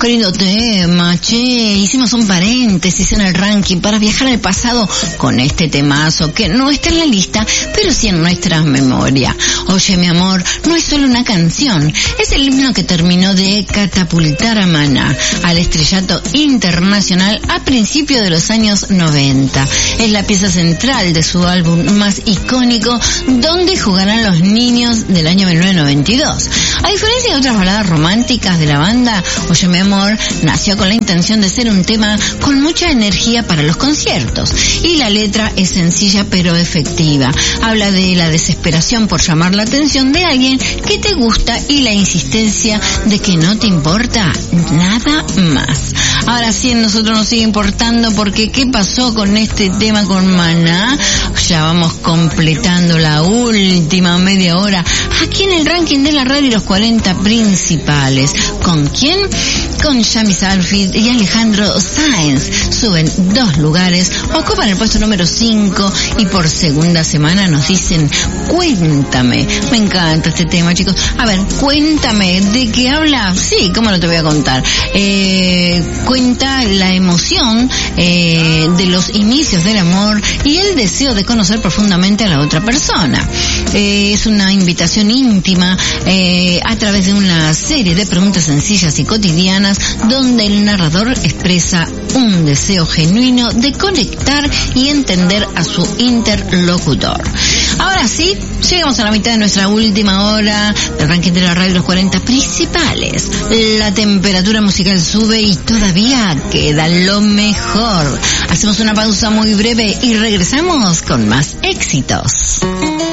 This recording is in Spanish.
Qué lindo tema, che. Hicimos un paréntesis en el ranking para viajar al pasado con este temazo que no está en la lista, pero sí en nuestra memoria. Oye, mi amor, no es solo una canción, es el himno que terminó de catapultar a Maná al estrellato internacional a principios de los años 90. Es la pieza central de su álbum más icónico, Donde jugarán los niños, del año 1992. A diferencia de otras baladas románticas de la banda, Oye, mi amor, nació con la intención de ser un tema con mucha energía para los conciertos, y la letra es sencilla pero efectiva. Habla de la desesperación por llamar la atención de alguien que te gusta y la insistencia de que no te importa nada más. Ahora sí, a nosotros nos sigue importando, porque ¿qué pasó con este tema con Maná? Ya vamos completando la última media hora aquí en el ranking de la radio y los 40 principales. ¿Con quién? Con Jamie Salfit y Alejandro Sáenz. Suben 2 lugares, ocupan el puesto número 5 y por segunda semana nos dicen Cuéntame. Me encanta este tema, chicos. A ver, cuéntame, ¿de qué habla? Sí, ¿cómo no te voy a contar? Cuenta la emoción de los inicios del amor y el deseo de conocer profundamente a la otra persona. Es una invitación íntima a través de una serie de preguntas sencillas y cotidianas, donde el narrador expresa un deseo genuino de conectar y entender a su interlocutor. Ahora sí, llegamos a la mitad de nuestra última hora del ranking de la radio, los 40 principales. La temperatura musical sube y todavía queda lo mejor. Hacemos una pausa muy breve y regresamos con más éxitos.